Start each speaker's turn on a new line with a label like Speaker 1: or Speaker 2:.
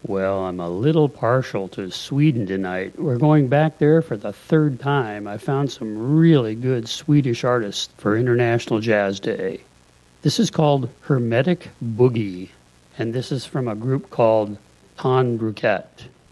Speaker 1: Well, I'm a little partial to Sweden tonight. We're going back there for the third time. I found some really good Swedish artists for International Jazz Day. This is called Hermetic Boogie, and this is from a group called Ton Bruquette.